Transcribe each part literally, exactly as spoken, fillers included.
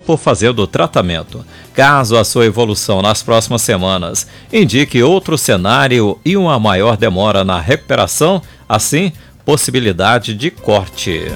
tempo fazendo o tratamento. Caso a sua evolução nas próximas semanas indique outro cenário e uma maior demora na recuperação, assim, possibilidade de corte.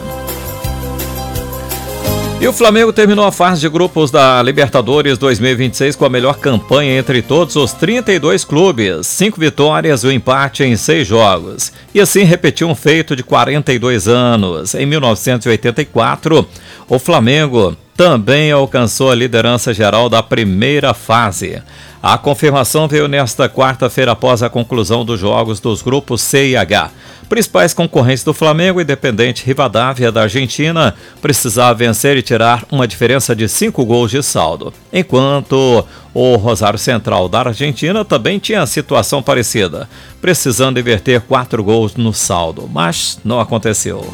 E o Flamengo terminou a fase de grupos da Libertadores dois mil e vinte e seis com a melhor campanha entre todos os trinta e dois clubes, cinco vitórias e um empate em seis jogos. E assim repetiu um feito de quarenta e dois anos. Em mil novecentos e oitenta e quatro, o Flamengo também alcançou a liderança geral da primeira fase. A confirmação veio nesta quarta-feira após a conclusão dos jogos dos grupos C e H. Principais concorrentes do Flamengo, Independente Rivadavia da Argentina, precisava vencer e tirar uma diferença de cinco gols de saldo. Enquanto o Rosário Central da Argentina também tinha situação parecida, precisando inverter quatro gols no saldo, mas não aconteceu.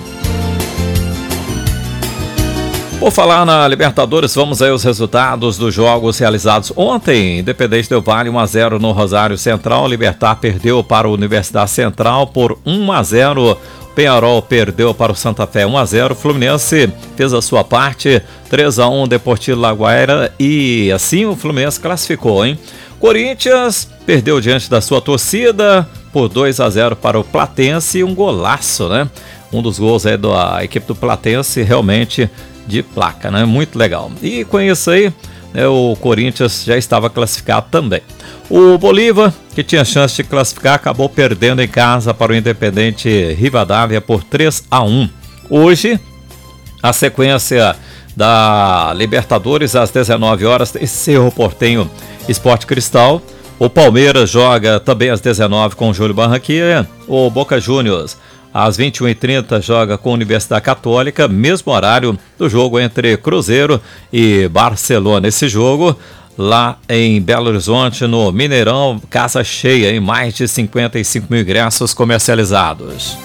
Por falar na Libertadores, vamos aí aos resultados dos jogos realizados ontem. Independente Del Valle um a zero no Rosário Central, Libertad perdeu para a Universidade Central por um a zero, Peñarol perdeu para o Santa Fé um a zero, Fluminense fez a sua parte, três a um Deportivo Laguaira e assim o Fluminense classificou, hein? Corinthians perdeu diante da sua torcida por dois a zero para o Platense, um golaço, né? Um dos gols aí da equipe do Platense realmente de placa, né? Muito legal. E com isso aí, né, o Corinthians já estava classificado também. O Bolívar, que tinha chance de classificar, acabou perdendo em casa para o Independente Rivadavia por três a um. Hoje, a sequência da Libertadores às dezenove horas tem Cerro Porteño Sport Cristal. O Palmeiras joga também às dezenove com o Júlio Barranquilla. O Boca Juniors às vinte e uma e trinta joga com a Universidade Católica, mesmo horário do jogo entre Cruzeiro e Barcelona. Esse jogo lá em Belo Horizonte, no Mineirão, casa cheia, em mais de cinquenta e cinco mil ingressos comercializados.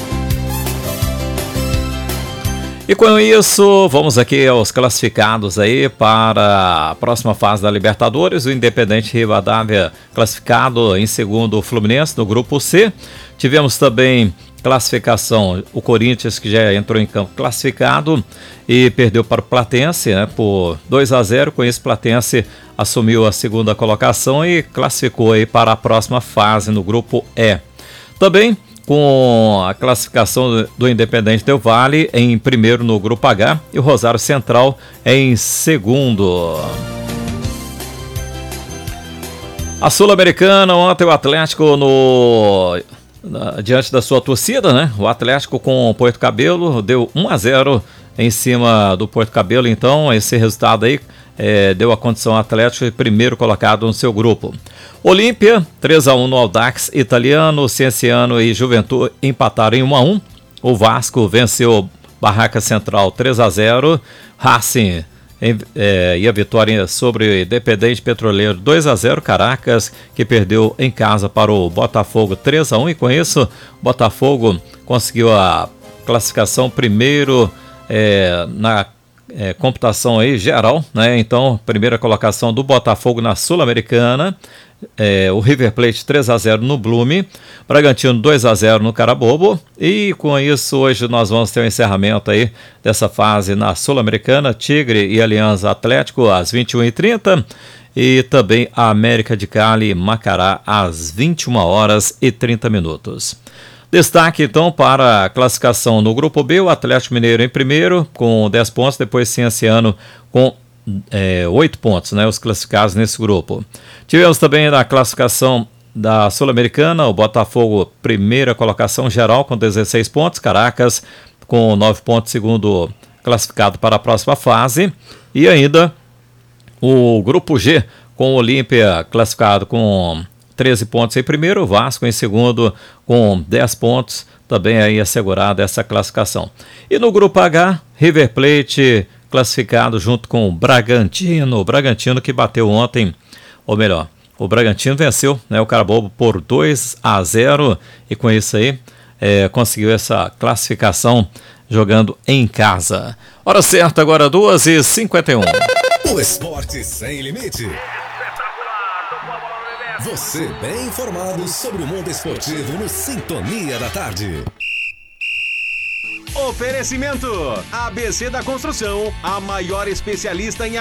E com isso, vamos aqui aos classificados aí para a próxima fase da Libertadores. O Independente Rivadavia classificado em segundo, o Fluminense no grupo C. Tivemos também classificação, o Corinthians, que já entrou em campo classificado e perdeu para o Platense, né, por dois a zero. Com isso, Platense assumiu a segunda colocação e classificou aí para a próxima fase no grupo E. Também com a classificação do Independente Del Valle em primeiro no grupo H e o Rosário Central em segundo. A Sul-Americana, ontem o Atlético no... diante da sua torcida, né? O Atlético com o Porto Cabelo deu um a zero em cima do Porto Cabelo, então esse resultado aí é, deu a condição ao Atlético de primeiro colocado no seu grupo. Olímpia, três a um no Audax italiano, Cienciano e Juventude empataram em um a um. O Vasco venceu Barraca Central três a zero, Racing Em, é, e a vitória sobre o Independente Petroleiro dois a zero, Caracas, que perdeu em casa para o Botafogo três a um, e com isso o Botafogo conseguiu a classificação primeiro é, na é, computação aí geral, né? Então, primeira colocação do Botafogo na Sul-Americana, é, o River Plate três a zero no Blume, Bragantino dois a zero no Carabobo, e com isso hoje nós vamos ter o um encerramento aí dessa fase na Sul-Americana, Tigre e Aliança Atlético às vinte e uma e trinta e também a América de Cali e Macará às vinte e uma horas e trinta minutos. Destaque então para a classificação no grupo B, o Atlético Mineiro em primeiro com dez pontos, depois Cienciano com É, oito pontos, né, os classificados nesse grupo. Tivemos também na classificação da Sul-Americana, o Botafogo, primeira colocação geral com dezesseis pontos, Caracas com nove pontos, segundo classificado para a próxima fase, e ainda o grupo G, com o Olímpia classificado com treze pontos em primeiro, o Vasco em segundo com dez pontos, também aí assegurada essa classificação. E no grupo H, River Plate classificado junto com o Bragantino, o Bragantino que bateu ontem, ou melhor, o Bragantino venceu, né, o Carabobo por dois a zero e com isso aí é, conseguiu essa classificação jogando em casa. Hora certa agora, duas e cinquenta e um. O esporte sem limite. Você bem informado sobre o mundo esportivo no Sintonia da Tarde. Oferecimento A B C da Construção, a maior especialista em